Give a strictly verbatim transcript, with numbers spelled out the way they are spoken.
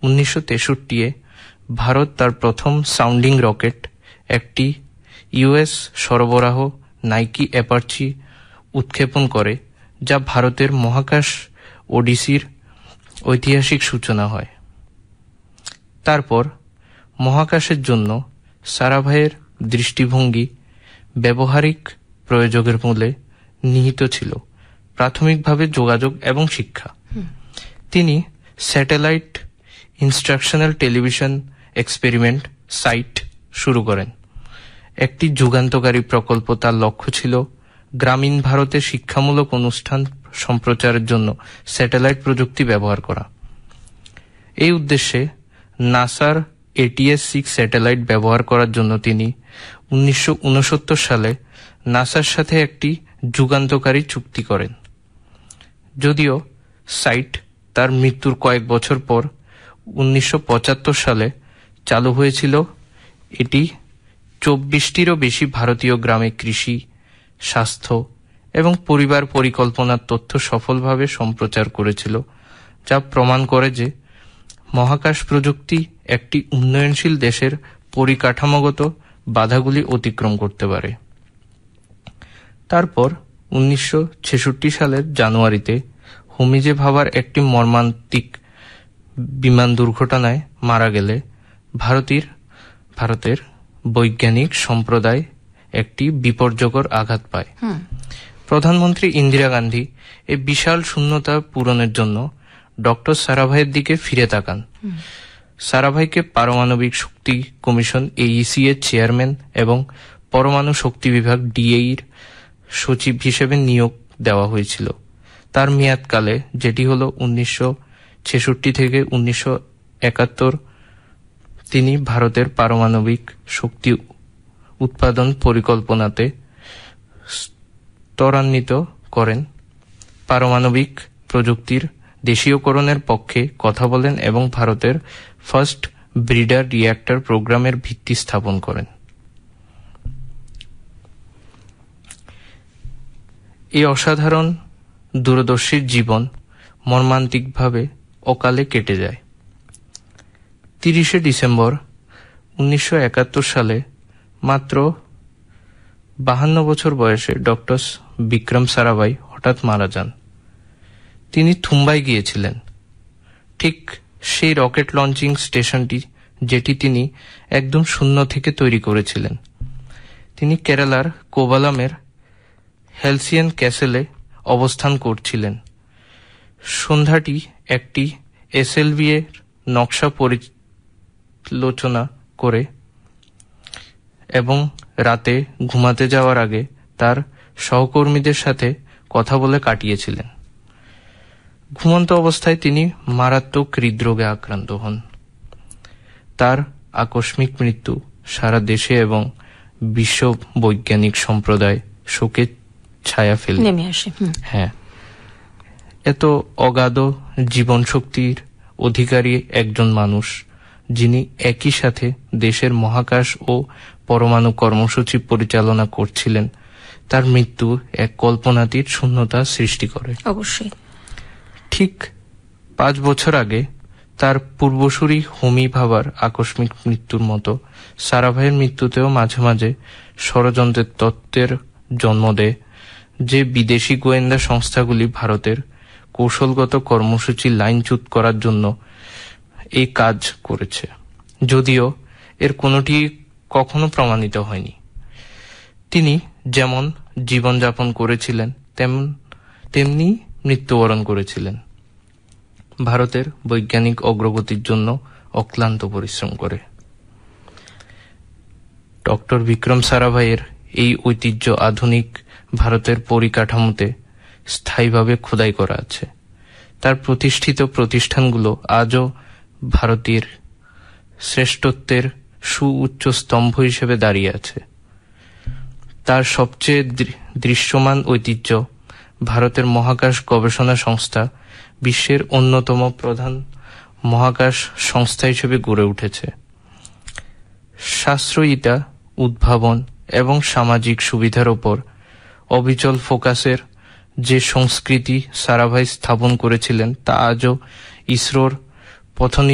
উনিশশো তেষট্টি এ ভারত তার প্রথম সাউন্ডিং রকেট, একটি ইউএস সরবরাহ নাইকি অ্যাপাচি উৎক্ষেপণ করে, যা ভারতের মহাকাশ ওডিসির ঐতিহাসিক সূচনা হয়। তারপর মহাকাশের জন্য সারাভাইয়ের দৃষ্টিভঙ্গি ব্যবহারিক প্রয়োজনের মূলে নিহিত ছিল, প্রাথমিকভাবে যোগাযোগ এবং শিক্ষা। তিনি satellite instructional television experiment site শুরু করেন। একটি যুগান্তকারী প্রকল্প। তার লক্ষ্য ছিল গ্রামীণ ভারতে শিক্ষামূলক অনুষ্ঠান সম্প্রচারের জন্য স্যাটেলাইট প্রযুক্তি ব্যবহার করা। এই উদ্দেশ্যে নাসার এটিএস সিক্স স্যাটেলাইট ব্যবহার করার জন্য তিনি উনিশশো উনসত্তর সালে নাসার সাথে একটি যুগান্তকারী চুক্তি করেন। যদিও সাইট তার মৃত্যুর কয়েক বছর পর উনিশশো পঁচাত্তর সালে চালু হয়েছিল, এটি চব্বিশটিরও বেশি ভারতীয় গ্রামে কৃষি, স্বাস্থ্য এবং পরিবার পরিকল্পনার তথ্য সফলভাবে সম্প্রচার করেছিল, যা প্রমাণ করে যে মহাকাশ প্রযুক্তি একটি উন্নয়নশীল দেশের পরিকাঠামোগত বাধাগুলি অতিক্রম করতে পারে। তারপর উনিশশো ছেষট্টি সালের জানুয়ারিতে হোমিজে ভাভার একটি মর্মান্তিক বিমান দুর্ঘটনায় মারা গেলে ভারতের ভারতের বৈজ্ঞানিক সম্প্রদায় একটি বিপর্যকর আঘাত পায়। প্রধানমন্ত্রী ইন্দিরা গান্ধী এই বিশাল শূন্যতা পূরণের জন্য ডক্টর সারাভাইয়ের দিকে ফিরে তাকান। সারাভাইকে পারমাণবিক শক্তি কমিশন এইইসি এর চেয়ারম্যান এবং পরমাণু শক্তি বিভাগ ডিএইর সচিব হিসেবে নিয়োগ দেওয়া হয়েছিল। তার মেয়াদকালে, যেটি হল উনিশশো ছেষট্টি থেকে উনিশশো একাত্তর, তিনি ভারতের পারমাণবিক শক্তি উৎপাদন পরিকল্পনাতে ত্বরান্বিত করেন, পারমাণবিক প্রযুক্তির দেশীয়করণের পক্ষে কথা বলেন এবং ভারতের ফার্স্ট ব্রিডার রিঅ্যাক্টর প্রোগ্রামের ভিত্তি স্থাপন করেন। এই অসাধারণ দূরদর্শীর জীবন মর্মান্তিকভাবে অকালে কেটে যায়। তিরিশে ডিসেম্বর উনিশশো একাত্তর সালে মাত্র বাহান্ন বছর বয়সে ডক্টর বিক্রম সারাভাই হঠাৎ মারা যান। তিনি মুম্বাই গিয়েছিলেন, ঠিক সেই রকেট লঞ্চিং স্টেশনটি যেটি তিনি একদম শূন্য থেকে তৈরি করেছিলেন। তিনি কেরালার কোভালামের হেলসিয়ান ক্যাসেলে অবস্থান করছিলেন। সন্ধ্যাটি একটি এসএলভি এর নকশা পরিচালনা করে এবং রাতে ঘুমাতে যাওয়ার আগে তার সহকর্মীদের সাথে কথা বলে কাটিয়েছিলেন। ঘুমন্ত অবস্থায় তিনি মারাত্মক হৃদরোগে আক্রান্ত হন। তার আকস্মিক মৃত্যু সারা দেশে এবং বিশ্ব বৈজ্ঞানিক সম্প্রদায় শোকের ছায়া ফেলে নেমে আসে। হ্যাঁ, এত অগাধ জীবন শক্তির অধিকারী একজন মানুষ, যিনি একই সাথে দেশের মহাকাশ ও পরমাণু কর্মসূচি পরিচালনা করছিলেন, তার মৃত্যু এক কল্পনাতীত শূন্যতা সৃষ্টি করে। অবশ্যই। ঠিক পাঁচ বছর আগে তার পূর্বসূরি হোমি ভাভার আকস্মিক মৃত্যুর মতো সারাভাইয়ের মৃত্যুতেও মাঝে মাঝে ষড়যন্ত্রের তত্ত্বের জন্ম দেয়, যে বিদেশি গোয়েন্দা সংস্থাগুলি ভারতের কৌশলগত কর্মসূচি লাইনচ্যুত করার জন্য এই কাজ করেছে, যদিও এর কোনোটি কখনো প্রমাণিত হয়নি। তিনি যেমন জীবনযাপন করেছিলেন তেমন তেমনি মৃত্যুবরণ করেছিলেন, ভারতের বৈজ্ঞানিক অগ্রগতির জন্য অক্লান্ত পরিশ্রম করে। ডক্টর বিক্রম সারাভাইয়ের এই ঐতিহ্য আধুনিক ভারতের পরিকাঠামোতে স্থায়ীভাবে খোদাই করা আছে। তার প্রতিষ্ঠিত প্রতিষ্ঠানগুলো আজও ভারতের শ্রেষ্ঠত্বের সুউচ্চ স্তম্ভ হিসেবে দাঁড়িয়ে আছে। তার সবচেয়ে দৃশ্যমান ঐতিহ্য ভারতের মহাকাশ গবেষণা সংস্থা বিশ্বের অন্যতম প্রধান মহাকাশ সংস্থা হিসেবে গড়ে উঠেছে। সাশ্রয়িতা, উদ্ভাবন এবং সামাজিক সুবিধার উপর অবিচল ফোকাসের যে সংস্কৃতি সারাভাই স্থাপন করেছিলেন, তা আজও ইসরোর পথ